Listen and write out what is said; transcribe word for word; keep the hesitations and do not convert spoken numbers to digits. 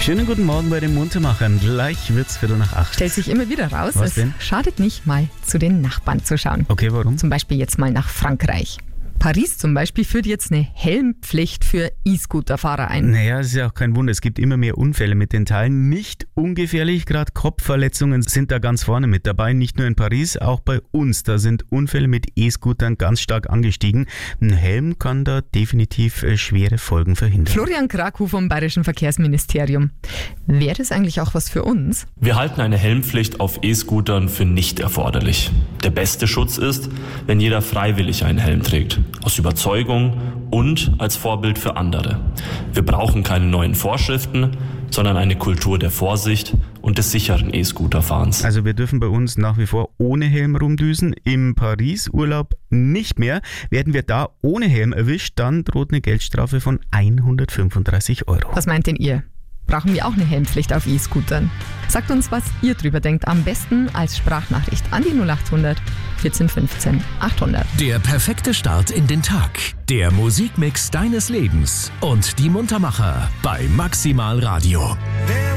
Schönen guten Morgen bei den Muntermachern. Gleich wird's Viertel nach acht. Stellt sich immer wieder raus, Was es denn? schadet nicht, mal zu den Nachbarn zu schauen. Okay, warum? Zum Beispiel jetzt mal nach Frankreich. Paris zum Beispiel führt jetzt eine Helmpflicht für E-Scooter-Fahrer ein. Naja, es ist ja auch kein Wunder. Es gibt immer mehr Unfälle mit den Teilen. Nicht ungefährlich, gerade Kopfverletzungen sind da ganz vorne mit dabei. Nicht nur in Paris, auch bei uns. Da sind Unfälle mit E-Scootern ganz stark angestiegen. Ein Helm kann da definitiv äh, schwere Folgen verhindern. Florian Krakow vom Bayerischen Verkehrsministerium. Wäre das eigentlich auch was für uns? Wir halten eine Helmpflicht auf E-Scootern für nicht erforderlich. Der beste Schutz ist, wenn jeder freiwillig einen Helm trägt. Aus Überzeugung und als Vorbild für andere. Wir brauchen keine neuen Vorschriften, sondern eine Kultur der Vorsicht und des sicheren E-Scooter-Fahrens. Also wir dürfen bei uns nach wie vor ohne Helm rumdüsen. Im Paris-Urlaub nicht mehr. Werden wir da ohne Helm erwischt, dann droht eine Geldstrafe von hundertfünfunddreißig Euro. Was meint denn ihr? Brauchen wir auch eine Helmpflicht auf E-Scootern? Sagt uns, was ihr drüber denkt. Am besten als Sprachnachricht an die null acht hundert vierzehn fünfzehn achthundert. Der perfekte Start in den Tag. Der Musikmix deines Lebens. Und die Muntermacher bei Maximal Radio. Wer